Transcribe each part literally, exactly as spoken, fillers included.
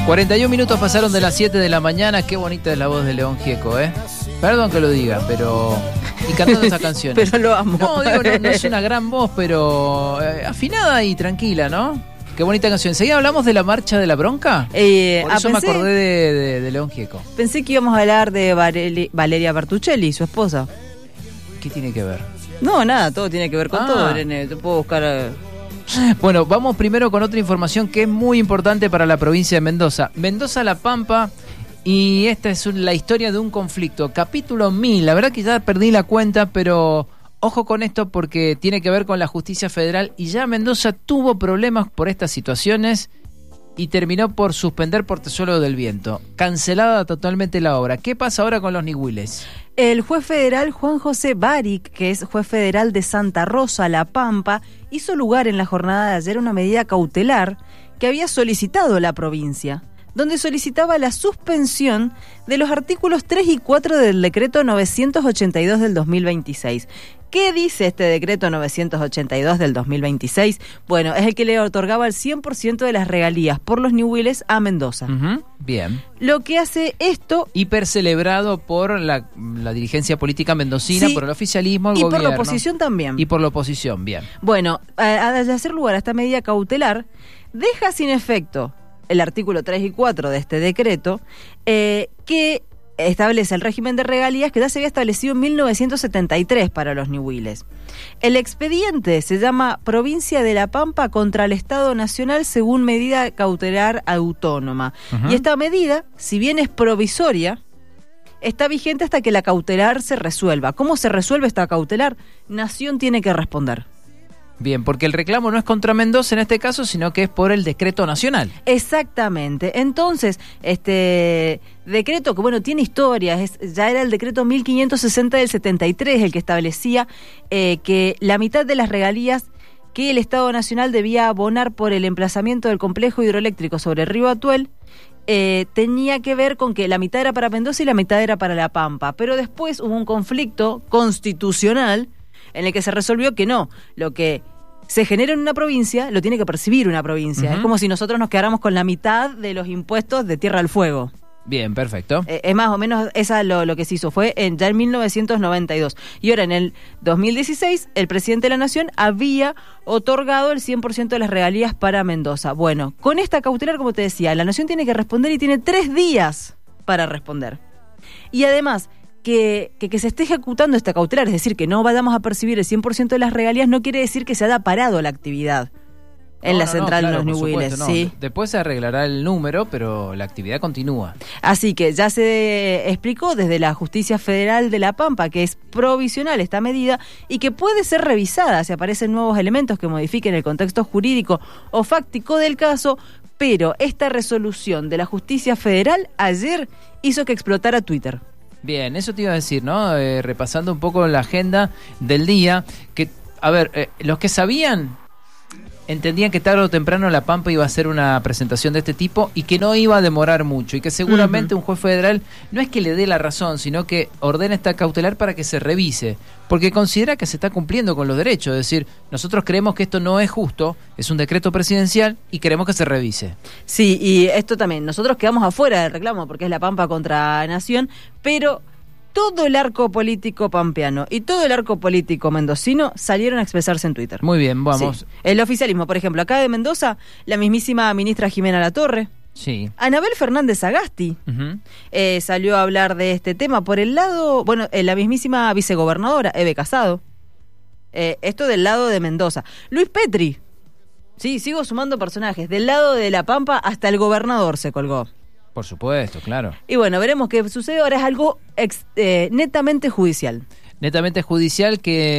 cuarenta y un minutos pasaron de las siete de la mañana. Qué bonita es la voz de León Gieco, ¿eh? Perdón que lo diga, pero... Y cantando esa canción. Pero lo amo. No, digo, no, no es una gran voz, pero eh, afinada y tranquila, ¿no? Qué bonita canción. ¿Enseguida hablamos de la marcha de la bronca? Eh, Por eso ah, pensé, me acordé de, de, de León Gieco. Pensé que íbamos a hablar de Vareli, Valeria Bertuccelli, su esposa. ¿Qué tiene que ver? No, nada, todo tiene que ver con Ah. todo, Irene. Te puedo buscar... eh, Bueno, vamos primero con otra información que es muy importante para la provincia de Mendoza. Mendoza La Pampa, y esta es un- la historia de un conflicto. Capítulo mil, la verdad que ya perdí la cuenta, pero ojo con esto porque tiene que ver con la justicia federal y ya Mendoza tuvo problemas por estas situaciones y terminó por suspender Portezuelo del Viento. Cancelada totalmente la obra. ¿Qué pasa ahora con los Nihuiles? El juez federal Juan José Baric, que es juez federal de Santa Rosa, La Pampa, hizo lugar en la jornada de ayer una medida cautelar que había solicitado la provincia, donde solicitaba la suspensión de los artículos tres y cuatro del decreto novecientos ochenta y dos del dos mil veintiséis. ¿Qué dice este decreto novecientos ochenta y dos del dos mil veintiséis? Bueno, es el que le otorgaba el cien por ciento de las regalías por los Nihuiles a Mendoza. Ujú, bien. Lo que hace esto... Hiper celebrado por la, la dirigencia política mendocina, Sí, por el oficialismo, el y gobierno. por la oposición también. Y por la oposición, bien. Bueno, al hacer lugar a esta medida cautelar, deja sin efecto el artículo tres y cuatro de este decreto, eh, que establece el régimen de regalías que ya se había establecido en mil novecientos setenta y tres para los Nihuiles. El expediente se llama Provincia de La Pampa contra el Estado Nacional según medida cautelar autónoma. Ujú. Y esta medida, si bien es provisoria, está vigente hasta que la cautelar se resuelva. ¿Cómo se resuelve esta cautelar? Nación tiene que responder. Bien, porque el reclamo no es contra Mendoza en este caso, sino que es por el decreto nacional. Exactamente. Entonces, este decreto, que bueno, tiene historias, es, ya era el decreto mil quinientos sesenta del setenta y tres el que establecía eh, que la mitad de las regalías que el Estado Nacional debía abonar por el emplazamiento del complejo hidroeléctrico sobre el río Atuel eh, tenía que ver con que la mitad era para Mendoza y la mitad era para La Pampa. Pero después hubo un conflicto constitucional en el que se resolvió que no, lo que se genera en una provincia lo tiene que percibir una provincia. Uh-huh. Es como si nosotros nos quedáramos con la mitad de los impuestos de Tierra del Fuego. Bien, perfecto. Eh, es más o menos esa lo, lo que se hizo, fue en, ya en mil novecientos noventa y dos. Y ahora en el dos mil dieciséis el presidente de la Nación había otorgado el cien por ciento de las regalías para Mendoza. Bueno, con esta cautelar, como te decía, la Nación tiene que responder y tiene tres días para responder. Y además... Que, que, que se esté ejecutando esta cautelar, es decir, que no vayamos a percibir el cien por ciento de las regalías, no quiere decir que se haya parado la actividad en No, la no, central no, de claro, los por Nihuiles. supuesto, no. ¿Sí? Después se arreglará el número, pero la actividad continúa. Así que ya se explicó desde la Justicia Federal de La Pampa que es provisional esta medida y que puede ser revisada si aparecen nuevos elementos que modifiquen el contexto jurídico o fáctico del caso, pero esta resolución de la Justicia Federal ayer hizo que explotara Twitter. Bien, eso te iba a decir, ¿no? Eh, repasando un poco la agenda del día, que, a ver, eh, los que sabían entendían que tarde o temprano La Pampa iba a hacer una presentación de este tipo y que no iba a demorar mucho y que seguramente uh-huh. un juez federal no es que le dé la razón, sino que ordena esta cautelar para que se revise, porque considera que se está cumpliendo con los derechos, es decir, nosotros creemos que esto no es justo, es un decreto presidencial y queremos que se revise. Sí, y esto también, nosotros quedamos afuera del reclamo porque es La Pampa contra Nación, pero... todo el arco político pampeano y todo el arco político mendocino salieron a expresarse en Twitter. Muy bien, vamos. Sí. El oficialismo, por ejemplo, acá de Mendoza, la mismísima ministra Jimena Latorre, sí. Anabel Fernández Sagasti, uh-huh. eh, salió a hablar de este tema. Por el lado, bueno, eh, la mismísima vicegobernadora, Eve Casado, eh, esto del lado de Mendoza. Luis Petri, sí, sigo sumando personajes, del lado de La Pampa hasta el gobernador se colgó. Por supuesto, claro. Y bueno, veremos qué sucede. Ahora es algo ex, eh, netamente judicial. Netamente judicial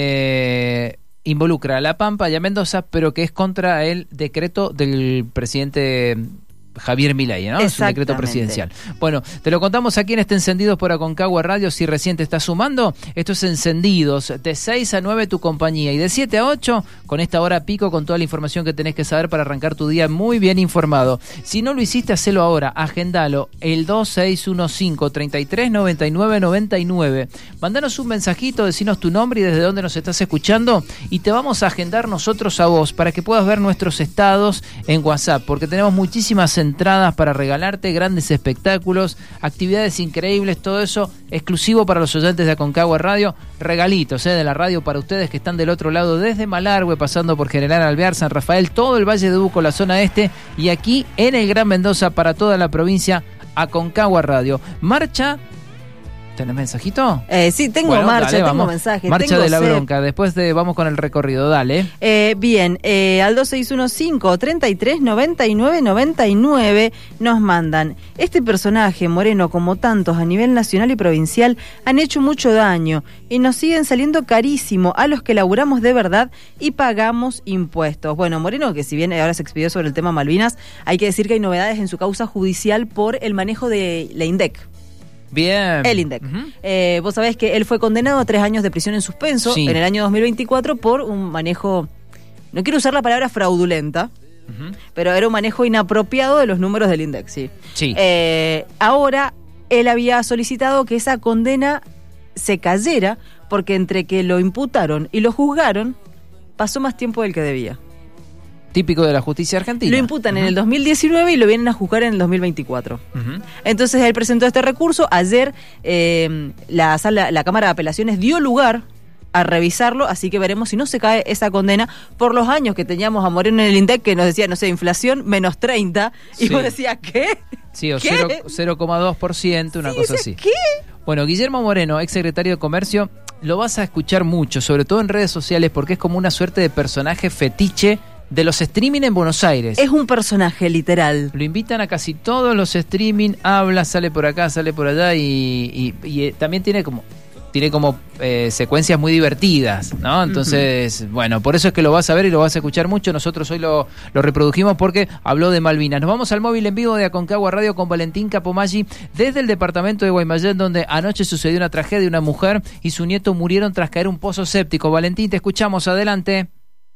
que involucra a La Pampa y a Mendoza, pero que es contra el decreto del presidente Javier Milei, ¿no? Es un decreto presidencial. Bueno, te lo contamos aquí en este Encendidos por Aconcagua Radio. Si recién te estás sumando, esto es Encendidos, de seis a nueve tu compañía y de siete a ocho con esta hora pico con toda la información que tenés que saber para arrancar tu día muy bien informado. Si no lo hiciste, hacelo ahora, agendalo, el dos seis uno cinco, treinta y tres, noventa y nueve, noventa y nueve. Mandanos un mensajito, decinos tu nombre y desde dónde nos estás escuchando y te vamos a agendar nosotros a vos para que puedas ver nuestros estados en WhatsApp, porque tenemos muchísimas entradas para regalarte, grandes espectáculos, actividades increíbles, todo eso exclusivo para los oyentes de Aconcagua Radio, regalitos eh, de la radio para ustedes que están del otro lado, desde Malargüe, pasando por General Alvear, San Rafael, todo el Valle de Uco, la zona este, y aquí en el Gran Mendoza para toda la provincia, Aconcagua Radio. Marcha... ¿Tenés mensajito? Eh, sí, tengo bueno, marcha, dale, tengo vamos. mensaje. Marcha tengo de la sed. bronca, después de, vamos con el recorrido, dale. Eh, bien, eh, al dos seis uno cinco, treinta y tres, noventa y nueve, noventa y nueve nos mandan: este personaje, Moreno, como tantos a nivel nacional y provincial, han hecho mucho daño y nos siguen saliendo carísimo a los que laburamos de verdad y pagamos impuestos. Bueno, Moreno, que si bien ahora se expidió sobre el tema Malvinas, hay que decir que hay novedades en su causa judicial por el manejo de la INDEC. Bien. El INDEC. Uh-huh. Eh, vos sabés que él fue condenado a tres años de prisión en suspenso sí. en el año dos mil veinticuatro por un manejo, no quiero usar la palabra fraudulenta, uh-huh. pero era un manejo inapropiado de los números del INDEC, sí. sí. Eh, ahora, él había solicitado que esa condena se cayera porque entre que lo imputaron y lo juzgaron, pasó más tiempo del que debía. Típico de la justicia argentina. Lo imputan uh-huh. en el dos mil diecinueve y lo vienen a juzgar en el dos mil veinticuatro. Uh-huh. Entonces él presentó este recurso. Ayer eh, la, sala, la Cámara de Apelaciones dio lugar a revisarlo, así que veremos si no se cae esa condena por los años que teníamos a Moreno en el INDEC, que nos decía, no sé, inflación menos treinta, y sí. vos decías, ¿qué? Sí, o cero coma dos por ciento, una sí, cosa así. ¿Qué? Bueno, Guillermo Moreno, ex secretario de Comercio, lo vas a escuchar mucho, sobre todo en redes sociales, porque es como una suerte de personaje fetiche de los streaming en Buenos Aires. Es un personaje literal. Lo invitan a casi todos los streaming, habla, sale por acá, sale por allá y, y, y también tiene como tiene como eh, secuencias muy divertidas, ¿no? Entonces, uh-huh. bueno, por eso es que lo vas a ver y lo vas a escuchar mucho. Nosotros hoy lo, lo reprodujimos porque habló de Malvinas. Nos vamos al móvil en vivo de Aconcagua Radio con Valentín Capomaggi desde el departamento de Guaymallén, donde anoche sucedió una tragedia. Una mujer y su nieto murieron tras caer un pozo séptico. Valentín, te escuchamos, adelante.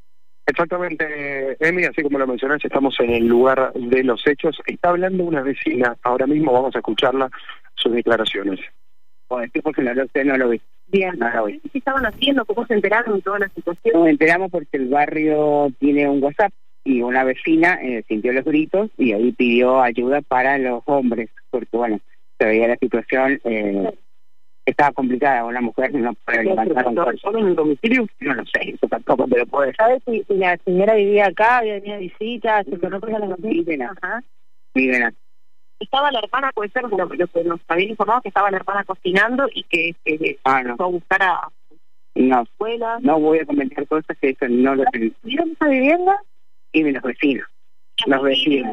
Exactamente, Emi, así como lo mencionaste, estamos en el lugar de los hechos. Está hablando una vecina, ahora mismo vamos a escucharla, sus declaraciones. Bueno, es que porque no lo sé, no lo vi. Bien, no lo vi. ¿qué estaban haciendo? ¿Cómo se enteraron de toda la situación? Nos enteramos porque el barrio tiene un WhatsApp y una vecina eh, sintió los gritos y ahí pidió ayuda para los hombres, porque bueno, se veía la situación... Eh, estaba complicada, una mujer no puede levantar un cuerpo. ¿Solo en el domicilio? No lo sé, eso tampoco te lo puedo decir. ¿Sabes si, si la señora vivía acá, había venido a visitas, se conoce a la noticias? Viven acá. Viven acá. Estaba la hermana, puede ser, lo, lo que nos habían informado, que estaba la hermana cocinando y que, que ah, no. fue a buscar a no. escuela. No voy a comentar cosas que eso no lo sé. ¿Vieron esa vivienda? Y los vecinos. Los vecinos.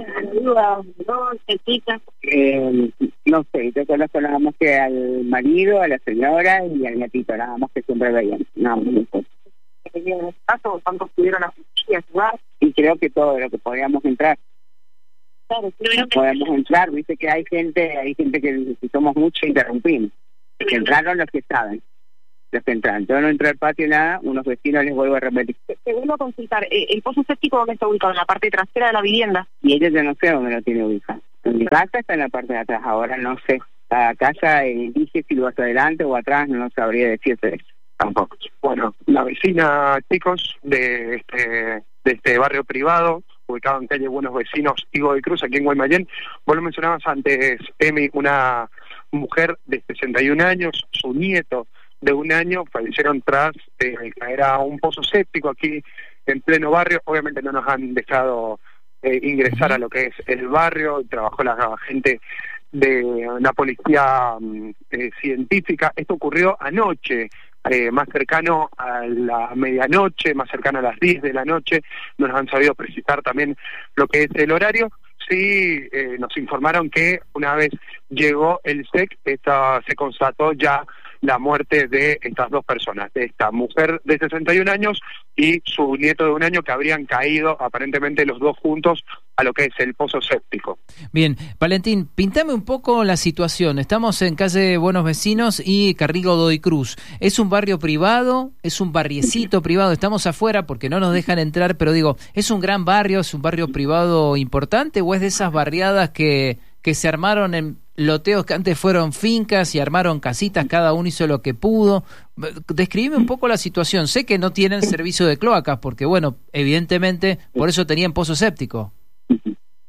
Eh, no sé, yo conozco nada más que al marido, a la señora y al gatito, nada más que siempre veían. No, no sé. ¿En este caso cuántos pudieron asistir a jugar? Y creo que todo lo que podíamos entrar. Claro, no podemos entrar, viste que hay gente, hay gente que si somos muchos interrumpimos. Que entraron los que saben. Los que entran. Yo no entré al patio nada, unos vecinos les vuelvo a repetir. Te vuelvo a consultar, eh, ¿el pozo séptico dónde está ubicado? ¿En la parte trasera de la vivienda? Y ellos ya no sé dónde lo tiene ubicado. En mi casa está en la parte de atrás, ahora no sé. Cada casa elige si lo va hacia adelante o atrás, no sabría decirte eso. Tampoco. Bueno, la vecina, chicos, de este, de este barrio privado, ubicado en calle Buenos Vecinos y Godoy Cruz, aquí en Guaymallén. Vos lo mencionabas antes, Emi, una mujer de sesenta y un años, su nieto de un año, fallecieron tras eh, caer a un pozo séptico aquí en pleno barrio. Obviamente no nos han dejado eh, ingresar a lo que es el barrio, trabajó la gente de la policía eh, científica. Esto ocurrió anoche, eh, más cercano a la medianoche, más cercano a las diez de la noche. No nos han sabido precisar también lo que es el horario. Sí, eh, nos informaron que una vez llegó el S E C, esta, se constató ya la muerte de estas dos personas, de esta mujer de sesenta y un años y su nieto de un año, que habrían caído aparentemente los dos juntos a lo que es el pozo séptico. Bien, Valentín, pintame un poco la situación. Estamos en calle Buenos Vecinos y Carrigo Godoy Cruz. ¿Es un barrio privado? ¿Es un barriecito privado? Estamos afuera porque no nos dejan entrar, pero digo, ¿es un gran barrio? ¿Es un barrio privado importante? ¿O es de esas barriadas que, que se armaron en loteos que antes fueron fincas y armaron casitas, cada uno hizo lo que pudo? Describime un poco la situación. Sé que no tienen servicio de cloacas porque, bueno, evidentemente por eso tenían pozo séptico.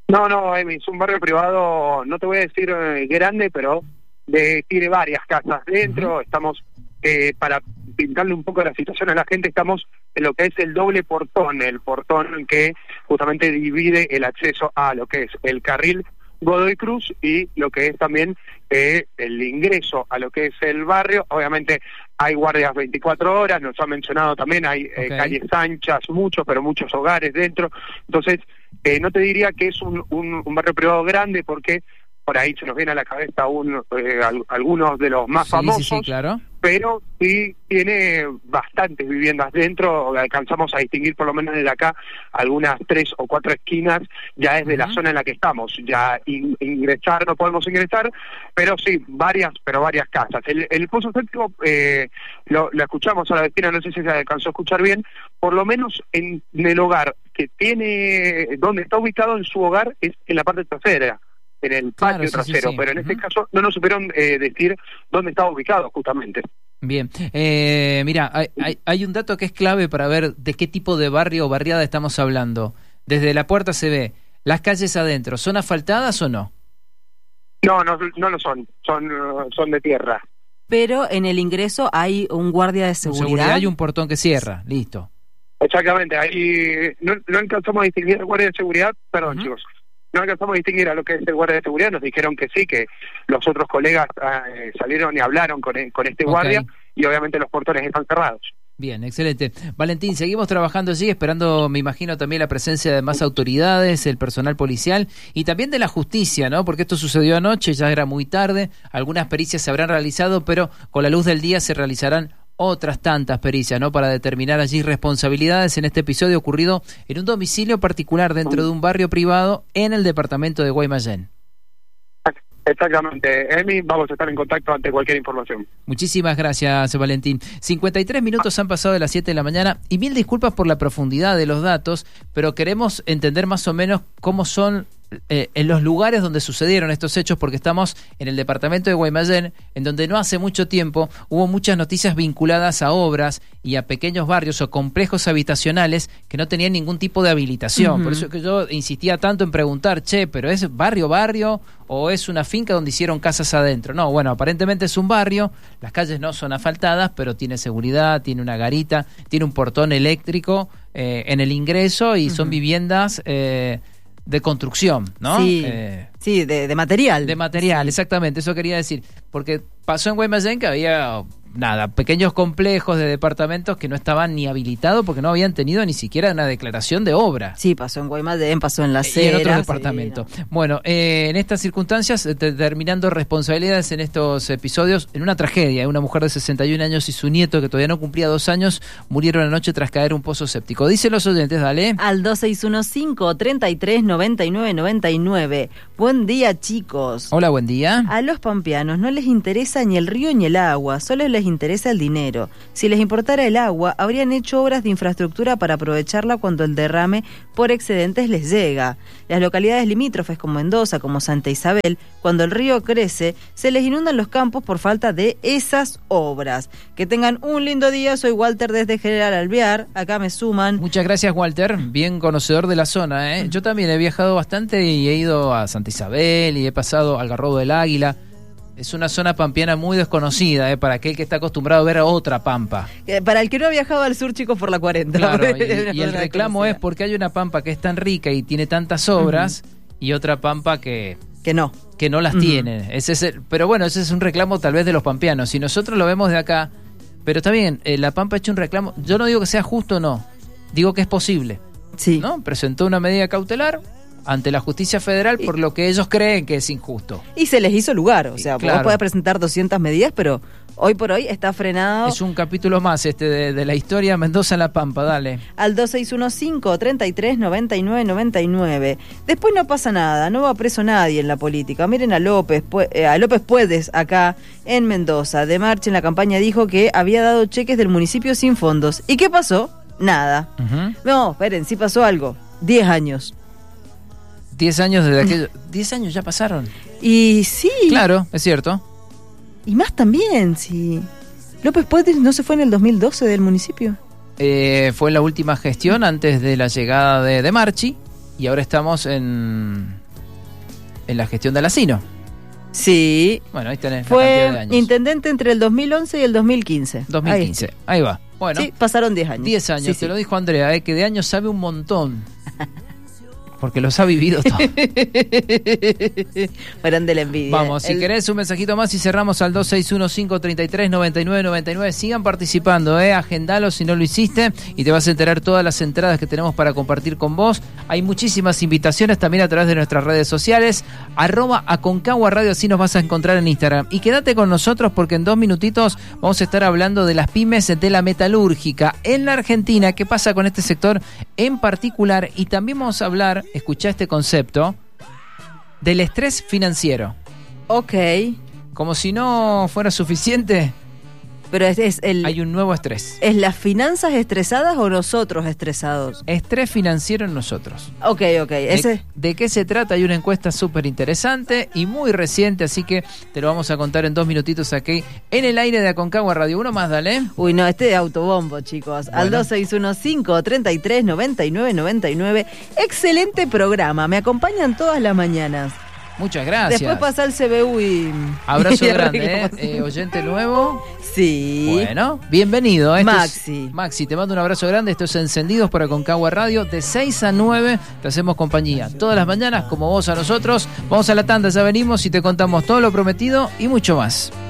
No, no, Emi, es un barrio privado, no te voy a decir eh, grande, pero de, tiene varias casas dentro. Uh-huh. Estamos, eh, para pintarle un poco la situación a la gente, estamos en lo que es el doble portón, el portón que justamente divide el acceso a lo que es el carril Godoy Cruz y lo que es también eh, el ingreso a lo que es el barrio. Obviamente hay guardias veinticuatro horas, nos han mencionado también, hay eh, okay. calles anchas, muchos, pero muchos hogares dentro. Entonces, eh, no te diría que es un, un, un barrio privado grande, porque por ahí se nos viene a la cabeza un, eh, al, algunos de los más sí, famosos, sí, sí, claro. Pero sí tiene bastantes viviendas dentro. Alcanzamos a distinguir, por lo menos desde acá, algunas tres o cuatro esquinas, ya es de uh-huh. la zona en la que estamos. Ya in, ingresar no podemos ingresar, pero sí, varias, pero varias casas. El, el Pozo Séptimo, eh, lo, lo escuchamos a la vecina, no sé si se alcanzó a escuchar bien, por lo menos en, en el hogar que tiene, donde está ubicado en su hogar, es en la parte trasera, en el patio claro, sí, trasero, sí, sí. pero en uh-huh. este caso no nos supieron eh, decir dónde estaba ubicado justamente. Bien, eh, mira, hay, hay, hay un dato que es clave para ver de qué tipo de barrio o barriada estamos hablando. Desde la puerta se ve, las calles adentro, ¿son asfaltadas o no? No, no, no lo son, son, son de tierra. Pero en el ingreso hay un guardia de seguridad. Seguridad hay un portón que cierra, listo. Exactamente, ahí no, no alcanzamos a distinguir el guardia de seguridad, perdón uh-huh. chicos. No alcanzamos a distinguir a lo que es el guardia de seguridad. Nos dijeron que sí, que los otros colegas eh, salieron y hablaron con, con este okay. guardia, y obviamente los portones están cerrados. Bien, excelente. Valentín, seguimos trabajando allí, esperando, me imagino, también la presencia de más autoridades, el personal policial y también de la justicia, ¿no? Porque esto sucedió anoche, ya era muy tarde, algunas pericias se habrán realizado, pero con la luz del día se realizarán otras tantas pericias, ¿no? Para determinar allí responsabilidades en este episodio ocurrido en un domicilio particular dentro de un barrio privado en el departamento de Guaymallén. Exactamente, Emi, vamos a estar en contacto ante cualquier información. Muchísimas gracias, Valentín. cincuenta y tres minutos han pasado de las siete de la mañana y mil disculpas por la profundidad de los datos, pero queremos entender más o menos cómo son eh, en los lugares donde sucedieron estos hechos, porque estamos en el departamento de Guaymallén, en donde no hace mucho tiempo hubo muchas noticias vinculadas a obras y a pequeños barrios o complejos habitacionales que no tenían ningún tipo de habilitación. Uh-huh. Por eso es que yo insistía tanto en preguntar, che, ¿pero es barrio, barrio o es una finca donde hicieron casas adentro? No, bueno, aparentemente es un barrio, las calles no son asfaltadas, pero tiene seguridad, tiene una garita, tiene un portón eléctrico eh, en el ingreso y uh-huh. son viviendas eh, de construcción, ¿no? Sí, eh, sí de, de material. De material, sí. Exactamente, eso quería decir. Porque pasó en Guaymallén que había, nada, pequeños complejos de departamentos que no estaban ni habilitados porque no habían tenido ni siquiera una declaración de obra. Sí, pasó en Guaymallén, pasó en La Cera. Y en otros departamentos. Sí, no. Bueno, eh, en estas circunstancias, determinando responsabilidades en estos episodios, en una tragedia, una mujer de sesenta y un años y su nieto, que todavía no cumplía dos años, murieron anoche tras caer un pozo séptico. Dicen los oyentes, dale. Al dos seis uno cinco, treinta y tres, noventa y nueve, noventa y nueve. Buen día, chicos. Hola, buen día. A los pampeanos no les interesa ni el río ni el agua, solo les interesa el dinero. Si les importara el agua, habrían hecho obras de infraestructura para aprovecharla cuando el derrame por excedentes les llega. Las localidades limítrofes como Mendoza, como Santa Isabel, cuando el río crece, se les inundan los campos por falta de esas obras. Que tengan un lindo día, soy Walter desde General Alvear, acá me suman. Muchas gracias, Walter, bien conocedor de la zona, ¿eh? Yo también he viajado bastante y he ido a Santa Isabel y he pasado al Garrobo del Águila. Es una zona pampeana muy desconocida, ¿eh? Para aquel que está acostumbrado a ver a otra pampa. Eh, para el que no ha viajado al sur, chicos, por la cuarenta. Claro, y, y el reclamo es porque hay una pampa que es tan rica y tiene tantas obras uh-huh. y otra pampa que... Que no. Que no las uh-huh. tiene. Ese es el, pero bueno, ese es un reclamo tal vez de los pampeanos. Si nosotros lo vemos de acá, pero está bien, eh, la pampa ha hecho un reclamo. Yo no digo que sea justo o no, digo que es posible. Sí. ¿No? Presentó una medida cautelar ante la justicia federal por lo que ellos creen que es injusto. Y se les hizo lugar, o sea, claro. Vos podés presentar doscientas medidas, pero hoy por hoy está frenado. Es un capítulo más este de, de la historia Mendoza en La Pampa, dale. Al dos seis uno cinco, treinta y tres, noventa y nueve, noventa y nueve. Después no pasa nada, no va preso nadie en la política. Miren a López, eh, a López Puedes acá en Mendoza. De Marcha en la campaña dijo que había dado cheques del municipio sin fondos. ¿Y qué pasó? Nada. Uh-huh. No, esperen, sí pasó algo. Diez años. Diez años desde aquello. Diez años ya pasaron. Y sí. Claro, es cierto. Y más también, sí. López Puedes no se fue en el dos mil doce del municipio. Eh, fue en la última gestión antes de la llegada de, de Marchi. Y ahora estamos en, en la gestión de Alacino. Sí. Bueno, ahí tenés la Fue cantidad de años. intendente entre el dos mil once y el dos mil quince. dos mil quince, ahí, ahí va. Bueno, sí, pasaron diez años. diez años, Sí, te sí. lo dijo Andrea, eh, que de años sabe un montón. Porque los ha vivido todos. Fueron de la envidia. Vamos, si El- querés un mensajito más y cerramos al dos seis uno, cinco tres tres, nueve nueve nueve nueve. Sigan participando, eh, agendalo si no lo hiciste y te vas a enterar todas las entradas que tenemos para compartir con vos. Hay muchísimas invitaciones también a través de nuestras redes sociales. Arroba Aconcagua Radio, así nos vas a encontrar en Instagram. Y quédate con nosotros porque en dos minutitos vamos a estar hablando de las pymes de la metalúrgica en la Argentina. ¿Qué pasa con este sector en particular? Y también vamos a hablar, escuchá este concepto, del estrés financiero. Ok. Como si no fuera suficiente, Pero es, es el, hay un nuevo estrés. ¿es las finanzas estresadas o nosotros estresados? Estrés financiero en nosotros. Ok, ok. ¿De, Ese, de qué se trata? Hay una encuesta súper interesante y muy reciente, así que te lo vamos a contar en dos minutitos aquí en el aire de Aconcagua Radio. Uno más, dale. uy, no, este es autobombo, chicos. Al Bueno. dos seis uno, cinco tres tres, nueve nueve nueve nueve. Excelente programa. Me acompañan todas las mañanas. Muchas gracias. Después pasa el C B U y... Abrazo y grande, ¿eh? arreglamos. Eh, oyente nuevo. Sí. Bueno, bienvenido. Esto Maxi. es- Maxi, te mando un abrazo grande. Esto es Encendidos por Aconcagua Radio. De seis a nueve te hacemos compañía. Todas las mañanas, como vos a nosotros. Vamos a la tanda, ya venimos y te contamos todo lo prometido y mucho más.